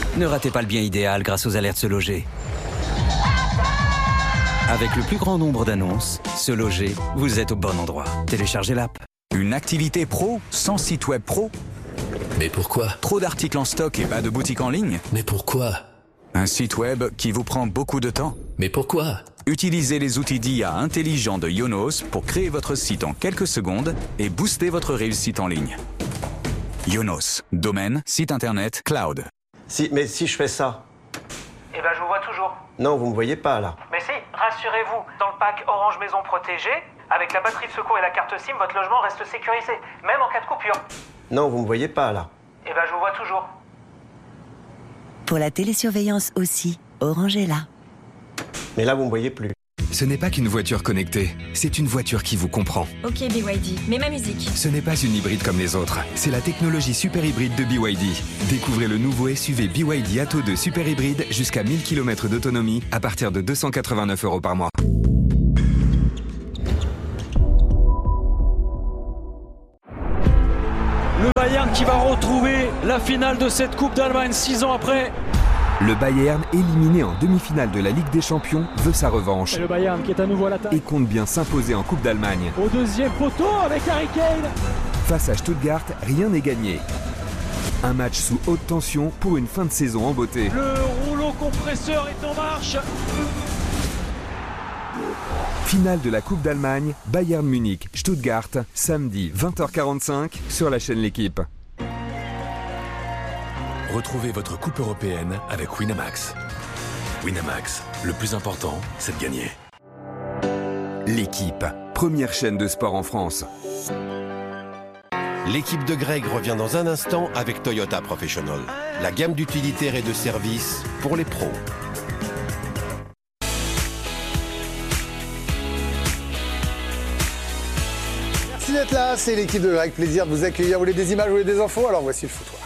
Ne ratez pas le bien idéal grâce aux alertes Se Loger. Avec le plus grand nombre d'annonces, Se Loger, vous êtes au bon endroit. Téléchargez l'app. Une activité pro sans site web pro? Mais pourquoi? Trop d'articles en stock et pas de boutique en ligne? Mais pourquoi? Un site web qui vous prend beaucoup de temps? Mais pourquoi? Utilisez les outils d'IA intelligents de Yonos pour créer votre site en quelques secondes et booster votre réussite en ligne. Yonos, domaine, site internet, cloud. Mais si je fais ça... Eh ben je vous vois toujours. Non, vous me voyez pas là. Mais si, rassurez-vous, dans le pack Orange Maison Protégée, avec la batterie de secours et la carte SIM, votre logement reste sécurisé, même en cas de coupure. Non, vous me voyez pas là. Eh ben je vous vois toujours. Pour la télésurveillance aussi, Orange est là. Mais là, vous me voyez plus. Ce n'est pas qu'une voiture connectée, c'est une voiture qui vous comprend. Ok BYD, mets ma musique. Ce n'est pas une hybride comme les autres, c'est la technologie super hybride de BYD. Découvrez le nouveau SUV BYD Atto 2 super hybride jusqu'à 1000 km d'autonomie à partir de 289 € par mois. Le Bayern qui va retrouver la finale de cette Coupe d'Allemagne 6 ans après. Le Bayern, éliminé en demi-finale de la Ligue des Champions, veut sa revanche. Et le Bayern qui est à nouveau à l'attaque. Et compte bien s'imposer en Coupe d'Allemagne. Au deuxième poteau avec Harry Kane. Face à Stuttgart, rien n'est gagné. Un match sous haute tension pour une fin de saison en beauté. Le rouleau compresseur est en marche. Finale de la Coupe d'Allemagne, Bayern Munich, Stuttgart, samedi 20h45 sur la chaîne L'Équipe. Retrouvez votre coupe européenne avec Winamax. Winamax, le plus important, c'est de gagner. L'Équipe, première chaîne de sport en France. L'équipe de Greg revient dans un instant avec Toyota Professional. La gamme d'utilitaires et de services pour les pros. Merci d'être là, c'est l'équipe de Greg. Plaisir de vous accueillir. Vous voulez des images, vous voulez des infos? Alors voici le foutoir.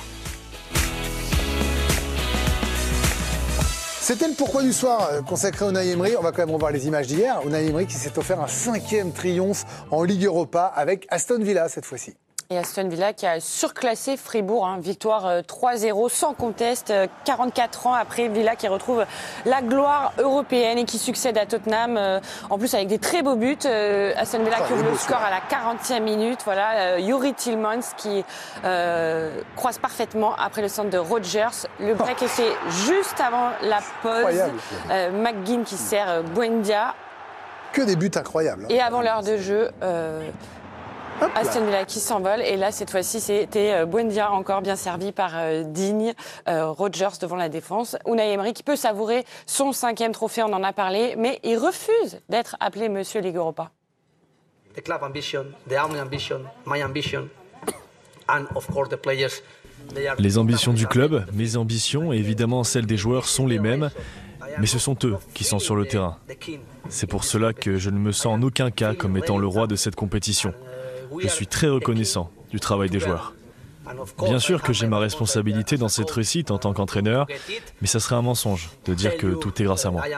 C'était le pourquoi du soir consacré à Unai Emery. On va quand même revoir les images d'hier. Unai Emery qui s'est offert un 5e triomphe en Ligue Europa avec Aston Villa cette fois-ci. Et Aston Villa qui a surclassé Fribourg, victoire 3-0 sans conteste, 44 ans après Villa qui retrouve la gloire européenne et qui succède à Tottenham, en plus avec des très beaux buts. Aston Villa qui ouvre le score à la 40e minute, voilà, Youri Tillmans qui croise parfaitement après le centre de Rodgers. Le break est fait juste avant la pause. McGinn qui sert Buendia. Que des buts incroyables. Et avant l'heure de jeu... Aston Villa qui s'envole et là cette fois-ci c'était Buendia encore bien servi par Digne, Rodgers devant la défense. Unai Emery qui peut savourer son 5e trophée, on en a parlé, mais il refuse d'être appelé Monsieur Ligue Europa. The club ambition, the army ambition, my ambition, and of course the players. Les ambitions du club, mes ambitions et évidemment celles des joueurs sont les mêmes, mais ce sont eux qui sont sur le terrain. C'est pour cela que je ne me sens en aucun cas comme étant le roi de cette compétition. Je suis très reconnaissant du travail des joueurs. Bien sûr que j'ai ma responsabilité dans cette réussite en tant qu'entraîneur, mais ça serait un mensonge de dire que tout est grâce à moi.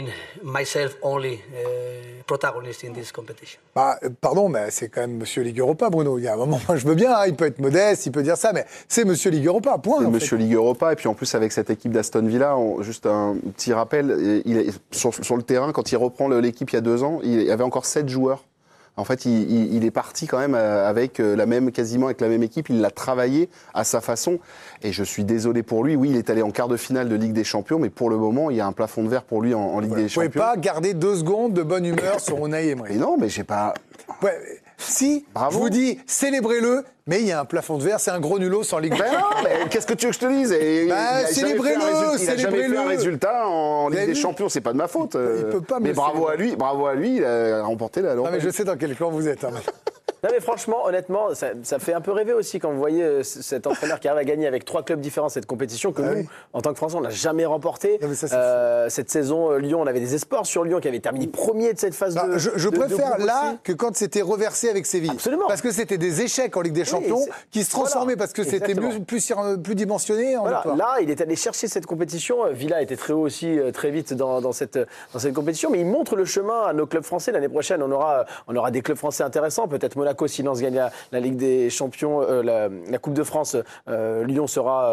Pardon, mais c'est quand même Monsieur Ligue Europa, Bruno. Il y a un moment, moi je veux bien, il peut être modeste, il peut dire ça, mais c'est Monsieur Ligue Europa, point. C'est Monsieur Ligue Europa, et puis en plus avec cette équipe d'Aston Villa, juste un petit rappel, sur le terrain, quand il reprend l'équipe il y a 2 ans, il y avait encore 7 joueurs. En fait, il est parti quand même quasiment avec la même équipe. Il l'a travaillé à sa façon. Et je suis désolé pour lui. Oui, il est allé en quart de finale de Ligue des Champions, mais pour le moment, il y a un plafond de verre pour lui en Ligue des Champions. Vous ne pouvez pas garder 2 secondes de bonne humeur sur Unai Emery. Mais non, mais j'ai pas... Ouais, si, bravo. Je vous dis, célébrez-le, mais il y a un plafond de verre, c'est un gros nulot sans Ligue des Champions. Non, mais qu'est-ce que tu veux que je te dise? Célébrez-le, il n'a jamais fait un résultat en Ligue des Champions, c'est pas de ma faute. Il peut pas. Mais bravo à lui, il a remporté la Ligue. Non mais je sais dans quel camp vous êtes. Non mais franchement, honnêtement, ça fait un peu rêver aussi quand vous voyez cet entraîneur qui arrive à gagner avec 3 clubs différents cette compétition que nous, en tant que Français, on n'a jamais remporté. Cette saison, Lyon, on avait des espoirs sur Lyon qui avait terminé premier de cette phase de... Je préfère là que quand c'était reversé avec Séville. Absolument. Parce que c'était des échecs en Ligue des Champions qui se transformaient parce que c'était plus dimensionné. Là, il est allé chercher cette compétition. Villa était très haut aussi très vite dans cette compétition, mais il montre le chemin à nos clubs français. L'année prochaine, on aura des clubs français intéressants, peut-être Monaco Monaco, si Lens gagne la Ligue des Champions, la Coupe de France, Lyon sera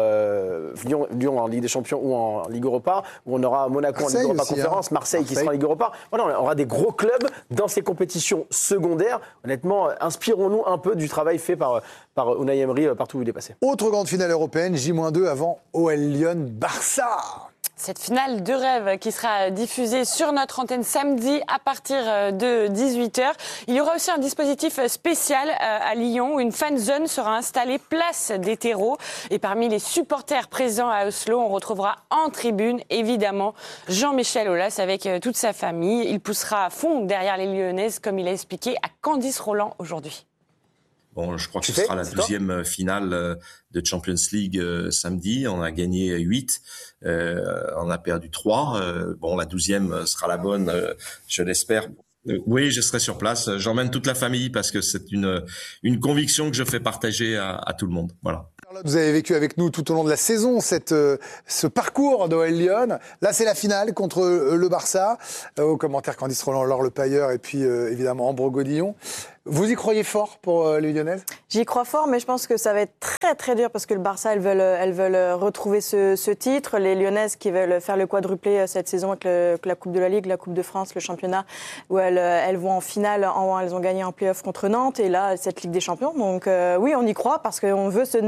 Lyon en Ligue des Champions ou en Ligue Europa, où on aura Monaco Marseille en Ligue Europa aussi, Conférence, Marseille qui sera en Ligue Europa. Voilà, on aura des gros clubs dans ces compétitions secondaires. Honnêtement, inspirons-nous un peu du travail fait par Unai Emery partout où il est passé. Autre grande finale européenne, J-2 avant OL Lyon-Barça. Cette finale de rêve qui sera diffusée sur notre antenne samedi à partir de 18h. Il y aura aussi un dispositif spécial à Lyon où une fan zone sera installée place des terreaux. Et parmi les supporters présents à Oslo, on retrouvera en tribune, évidemment, Jean-Michel Aulas avec toute sa famille. Il poussera à fond derrière les Lyonnaises, comme il a expliqué à Candice Roland aujourd'hui. Bon, je crois que ce sera la 12e finale de Champions League samedi. On a gagné 8, on a perdu 3. Bon, la 12e sera la bonne, je l'espère. Oui, je serai sur place. J'emmène toute la famille parce que c'est une conviction que je fais partager à tout le monde. Voilà. Vous avez vécu avec nous tout au long de la saison ce parcours d'OL Lyon. Là, c'est la finale contre le Barça. Au commentaire, Candice Roland, Laure Le Pailleur et puis évidemment Ambro Godillon. Vous y croyez fort pour les Lyonnaises ? J'y crois fort, mais je pense que ça va être très très dur parce que le Barça, elles veulent retrouver ce titre. Les Lyonnaises qui veulent faire le quadruplé cette saison avec la Coupe de la Ligue, la Coupe de France, le championnat, où elles vont en finale, elles ont gagné en play-off contre Nantes et là, cette Ligue des Champions. Donc oui, on y croit parce qu'on veut ce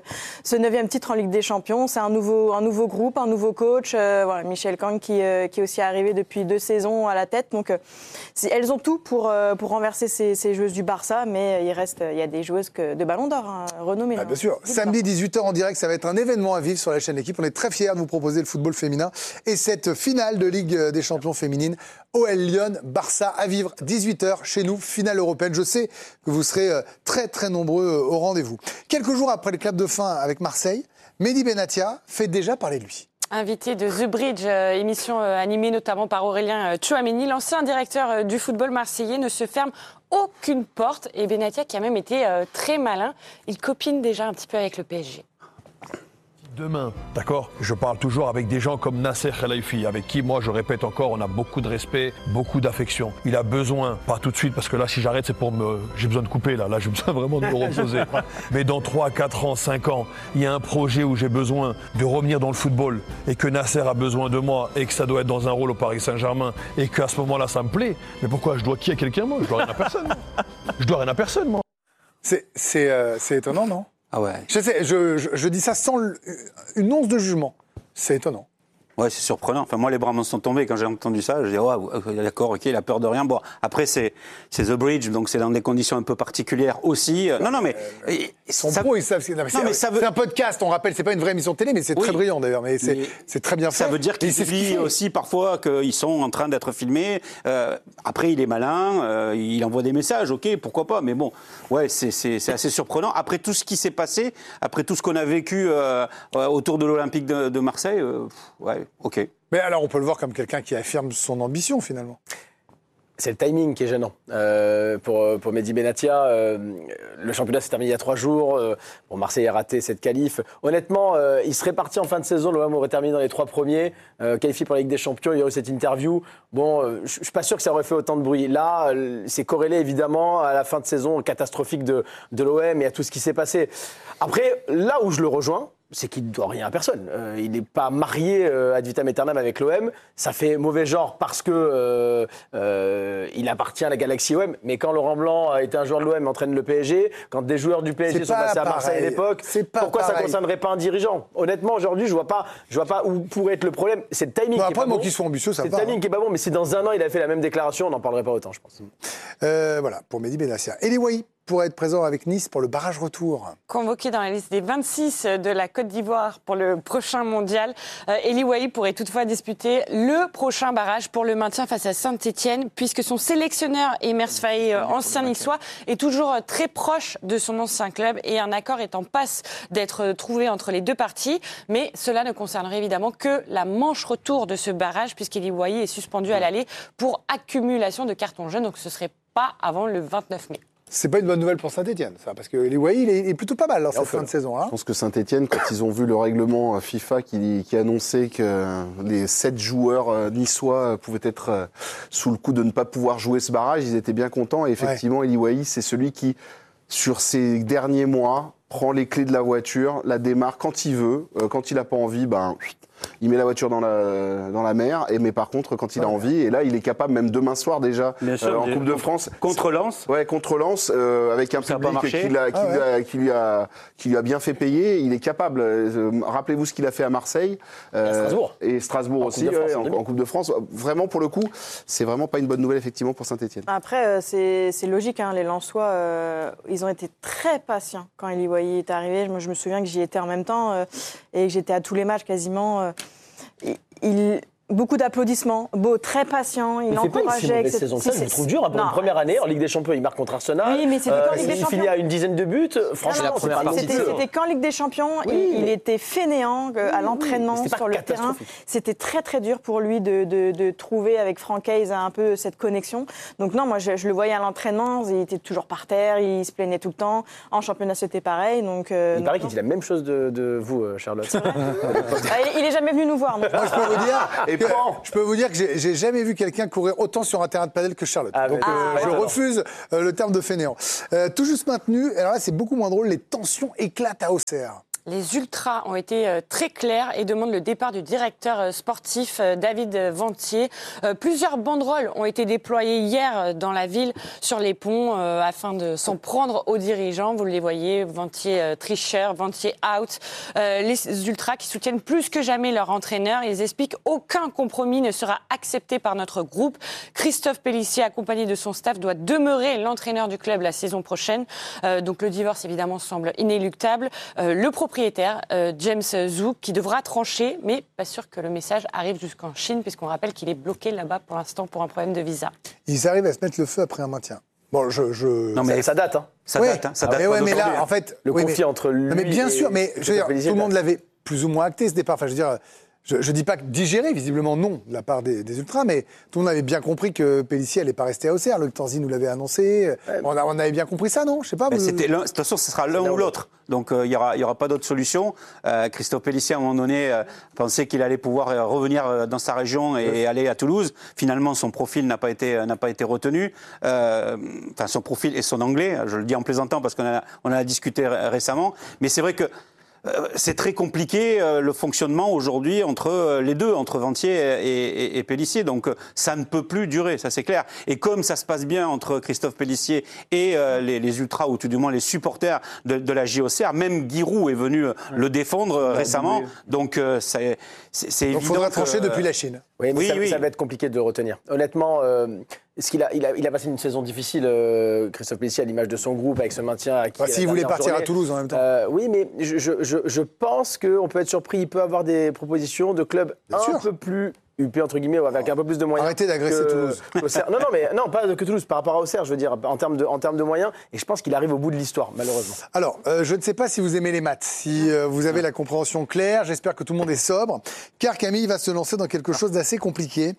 9e titre en Ligue des Champions. C'est un nouveau groupe, un nouveau coach. Voilà, Michel Kang qui est aussi arrivé depuis 2 saisons à la tête. Donc elles ont tout pour renverser ces joueuses du Barça, mais il y a des joueuses de Ballon d'Or renommées. Bien sûr. Samedi 18h en direct, ça va être un événement à vivre sur la chaîne L'équipe. On est très fiers de vous proposer le football féminin et cette finale de Ligue des Champions féminine OL Lyon Barça à vivre 18h chez nous, finale européenne. Je sais que vous serez très très nombreux au rendez-vous. Quelques jours après le clap de fin avec Marseille, Mehdi Benatia fait déjà parler de lui. Invité de The Bridge, émission animée notamment par Aurélien Tchouameni, l'ancien directeur du football marseillais ne se ferme aucune porte. Et Benatia, qui a même été très malin, il copine déjà un petit peu avec le PSG. Demain, d'accord, je parle toujours avec des gens comme Nasser Khelaifi, avec qui, moi, je répète encore, on a beaucoup de respect, beaucoup d'affection. Il a besoin, pas tout de suite, parce que là, si j'arrête, c'est j'ai besoin de couper, là, j'ai besoin vraiment de me reposer. Mais dans 3, 4 ans, 5 ans, il y a un projet où j'ai besoin de revenir dans le football et que Nasser a besoin de moi et que ça doit être dans un rôle au Paris Saint-Germain et qu'à ce moment-là, ça me plaît. Mais pourquoi je dois qui à quelqu'un, moi ? Je dois rien à personne, moi. Je dois rien à personne, moi. C'est étonnant, non ? Ah ouais. Je sais, je dis ça sans une once de jugement. C'est étonnant. Ouais, c'est surprenant. Enfin, moi, les bras m'en sont tombés quand j'ai entendu ça. Je dis, oh, d'accord, ok, il a peur de rien. Bon, après, c'est The Bridge, donc c'est dans des conditions un peu particulières aussi. Non, mais ils sont pros, ils savent. C'est un podcast, on rappelle, c'est pas une vraie émission de télé, mais c'est très brillant d'ailleurs. Mais c'est très bien fait. Ça veut dire qu'il suffit aussi parfois qu'ils sont en train d'être filmés. Après, il est malin, il envoie des messages, ok, pourquoi pas. Mais bon, ouais, c'est assez surprenant. Après tout ce qui s'est passé, après tout ce qu'on a vécu autour de l'Olympique de Marseille, ouais. Ok. Mais alors, on peut le voir comme quelqu'un qui affirme son ambition, finalement. C'est le timing qui est gênant. Pour Mehdi Benatia, le championnat s'est terminé il y a 3 jours. Marseille a raté cette qualif. Honnêtement, il serait parti en fin de saison. L'OM aurait terminé dans les 3 premiers. Qualifié pour la Ligue des Champions, il y aurait eu cette interview. Bon, je suis pas sûr que ça aurait fait autant de bruit. Là, c'est corrélé évidemment à la fin de saison catastrophique de l'OM et à tout ce qui s'est passé. Après, là où je le rejoins, c'est qu'il ne doit rien à personne. Il n'est pas marié ad vitam aeternam avec l'OM. Ça fait mauvais genre parce que il appartient à la galaxie OM. Mais quand Laurent Blanc a été un joueur de l'OM et entraîne le PSG, quand des joueurs du PSG sont passés à Marseille à l'époque, pourquoi ça ne concernerait pas un dirigeant ? Honnêtement, aujourd'hui, je vois pas où pourrait être le problème. C'est le timing qui est pas bon. Après, moi qui sois ambitieux, ça va. C'est le timing qui est pas bon. Mais si dans 1 an, il avait fait la même déclaration, on n'en parlerait pas autant, je pense. Voilà, pour Mehdi Benatia. Eli Wahi pourrait être présent avec Nice pour le barrage retour. Convoqué dans la liste des 26 de la Côte d'Ivoire pour le prochain mondial, Eli Wahi pourrait toutefois disputer le prochain barrage pour le maintien face à Saint-Etienne, puisque son sélectionneur Emers Faé, ancien niçois, est toujours très proche de son ancien club et un accord est en passe d'être trouvé entre les 2 parties. Mais cela ne concernerait évidemment que la manche retour de ce barrage, puisqu'Eli Wahi est suspendu à l'aller pour accumulation de cartons jaunes, donc ce ne serait pas avant le 29 mai. C'est pas une bonne nouvelle pour Saint-Etienne, ça, parce que Eliwaï, il est plutôt pas mal dans cette fin de saison. Hein. Je pense que Saint-Etienne, quand ils ont vu le règlement FIFA qui annonçait que les 7 joueurs niçois pouvaient être sous le coup de ne pas pouvoir jouer ce barrage, ils étaient bien contents. Et effectivement, Eliwaï, c'est celui qui, sur ces derniers mois, prend les clés de la voiture, la démarre quand il veut. Quand il n'a pas envie, il met la voiture dans la mer. Mais par contre, quand il a envie, et là, il est capable, même demain soir déjà, en Coupe de France. Contre Lens. Ouais, contre Lens, avec un public qui lui a bien fait payer. Il est capable. Rappelez-vous ce qu'il a fait à Marseille. Et Strasbourg aussi, en Coupe de France. Vraiment, pour le coup, c'est vraiment pas une bonne nouvelle, effectivement, pour Saint-Etienne. Après, c'est logique. Hein, les Lensois, ils ont été très patients quand Eliwaï est arrivé. Moi, je me souviens que j'y étais en même temps et que j'étais à tous les matchs quasiment. Beaucoup d'applaudissements, très patient, il encourageait. C'est pas une saison, je le trouve dur. Pour une première année en Ligue des Champions, il marque contre Arsenal. Oui, mais c'était quand Ligue des Champions. Il finit à une dizaine de buts. Franchement, c'était qu'en Ligue des Champions, il était fainéant à l'entraînement sur le terrain. C'était très très dur pour lui de trouver avec Francaise un peu cette connexion. Donc non, moi je le voyais à l'entraînement, il était toujours par terre, il se plaignait tout le temps. En championnat, c'était pareil. Donc il paraît qu'il dit la même chose de vous, Charlotte. Il est jamais venu nous voir. Moi, je peux vous dire que j'ai jamais vu quelqu'un courir autant sur un terrain de padel que Charlotte. Donc je refuse le terme de fainéant. Tout juste maintenu, alors là c'est beaucoup moins drôle, les tensions éclatent à Auxerre. Les ultras ont été très clairs et demandent le départ du directeur sportif David Ventier. Plusieurs banderoles ont été déployées hier dans la ville sur les ponts afin de s'en prendre aux dirigeants. Vous les voyez, Ventier tricheur, Ventier out. Les ultras qui soutiennent plus que jamais leur entraîneur. Ils expliquent qu'aucun compromis ne sera accepté par notre groupe. Christophe Pélissier, accompagné de son staff, doit demeurer l'entraîneur du club la saison prochaine. Donc le divorce, évidemment, semble inéluctable. Le propriétaire, James Zouk, qui devra trancher, mais pas sûr que le message arrive jusqu'en Chine, puisqu'on rappelle qu'il est bloqué là-bas pour l'instant pour un problème de visa. Ils arrivent à se mettre le feu après un maintien. Bon, Non, mais ça date, hein. Ça date. Mais là, en fait... Le conflit entre lui mais bien sûr, mais je veux dire, tout le monde l'avait plus ou moins acté, ce départ. Enfin, je veux dire... Je ne dis pas que digéré, visiblement non, de la part des ultras, mais tout le monde avait bien compris que Pélissier n'allait pas rester à Auxerre. Luc Tanzi nous l'avait annoncé. On avait bien compris ça, non? Je sais pas. De toute façon, ce sera l'un ou l'autre. Donc, il y aura pas d'autre solution. Christophe Pélissier, à un moment donné, pensait qu'il allait pouvoir revenir dans sa région et aller à Toulouse. Finalement, son profil n'a pas été retenu. Enfin, son profil et son anglais. Je le dis en plaisantant parce qu'on en a discuté récemment. Mais c'est vrai que c'est très compliqué le fonctionnement aujourd'hui entre les deux, entre Ventier et Pélissier. Donc ça ne peut plus durer, ça c'est clair. Et comme ça se passe bien entre Christophe Pélissier et les ultras, ou tout du moins les supporters de la JOCR, même Giroud est venu le défendre récemment. Donc c'est évident. Il faudra trancher depuis la Chine. Oui, ça va être compliqué de le retenir. Honnêtement, est-ce qu'il a passé une saison difficile, Christophe Pélissier, à l'image de son groupe, avec ce maintien à qui s'il voulait partir à Toulouse en même temps. Oui, mais je pense qu'on peut être surpris. Il peut avoir des propositions de clubs un peu plus UP, entre guillemets, avec un peu plus de moyens. Arrêtez d'agresser Toulouse. Non, pas que Toulouse, par rapport à Auxerre, je veux dire, en termes de moyens. Et je pense qu'il arrive au bout de l'histoire, malheureusement. Alors, je ne sais pas si vous aimez les maths, si vous avez la compréhension claire. J'espère que tout le monde est sobre, car Camille va se lancer dans quelque chose d'assez compliqué.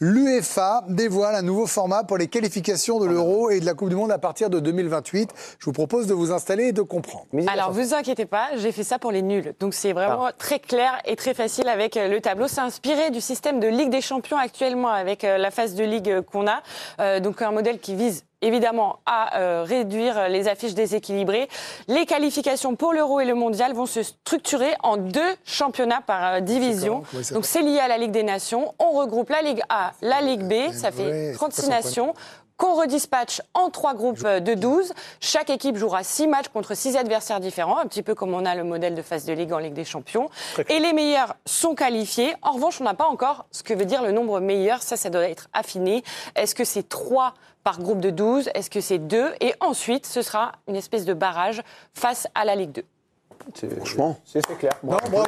L'UEFA dévoile un nouveau format pour les qualifications de l'Euro et de la Coupe du Monde à partir de 2028. Je vous propose de vous installer et de comprendre. Alors, vous inquiétez pas, j'ai fait ça pour les nuls. Donc, c'est vraiment très clair et très facile avec le tableau. C'est inspiré du système de Ligue des Champions actuellement avec la phase de Ligue qu'on a. Donc un modèle qui vise évidemment à réduire les affiches déséquilibrées. Les qualifications pour l'Euro et le Mondial vont se structurer en 2 championnats par division. Donc c'est lié à la Ligue des Nations. On regroupe la Ligue A, la Ligue B, ça fait 36 nations. Qu'on redispatche en 3 groupes de 12. Chaque équipe jouera 6 matchs contre 6 adversaires différents, un petit peu comme on a le modèle de phase de Ligue en Ligue des Champions. Et les meilleurs sont qualifiés. En revanche, on n'a pas encore ce que veut dire le nombre meilleur. Ça doit être affiné. Est-ce que c'est 3 par groupe de 12? Est-ce que c'est 2? Et ensuite, ce sera une espèce de barrage face à la Ligue 2. Franchement, c'est clair. Bravo.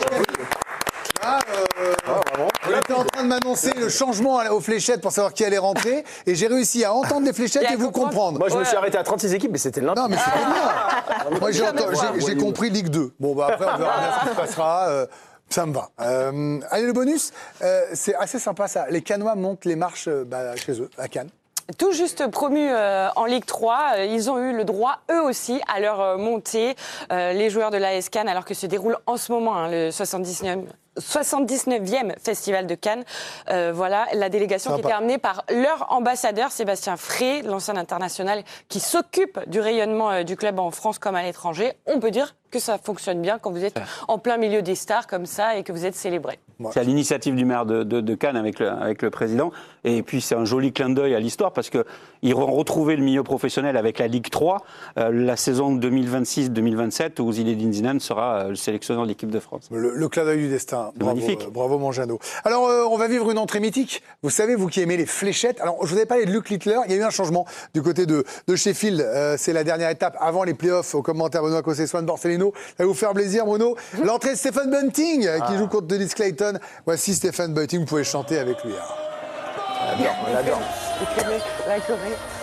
On était en train de m'annoncer le changement aux fléchettes pour savoir qui allait rentrer et j'ai réussi à entendre les fléchettes et vous comprendre. Moi je me suis arrêté à 36 équipes mais c'était limpide. Non mais c'était bien. Moi j'ai compris Ligue 2. Bon bah après on verra bien ce qui se passera. Ça me va. Allez le bonus, c'est assez sympa ça. Les Cannois montent les marches chez eux, à Cannes. tout juste promus en Ligue 3. Ils ont eu le droit, eux aussi, à leur montée. Les joueurs de l'AS Cannes, alors que se déroule en ce moment le 79e Festival de Cannes. Voilà, la délégation qui était amenée par leur ambassadeur, Sébastien Frey, l'ancien international, qui s'occupe du rayonnement du club en France comme à l'étranger. On peut dire que ça fonctionne bien quand vous êtes en plein milieu des stars comme ça et que vous êtes célébré. C'est à l'initiative du maire de Cannes avec le président. Et puis c'est un joli clin d'œil à l'histoire parce qu'ils ont retrouvé le milieu professionnel avec la Ligue 3, la saison 2026-2027 où Zinedine Zidane sera le sélectionneur de l'équipe de France. Le clin d'œil du destin. Bravo, magnifique. Bravo Mangiano. Alors on va vivre une entrée mythique. Vous savez, vous qui aimez les fléchettes. Alors je vous avais parlé de Luke Littler. Il y a eu un changement du côté de Sheffield. C'est la dernière étape avant les playoffs. Au commentaire Benoît Cosset, Swan Borsellino. Ça va vous faire plaisir, Bruno. L'entrée de Stephen Bunting qui joue contre Dennis Clayton. Voici Stephen Bunting. Vous pouvez chanter avec lui. On l'adore. La Corée.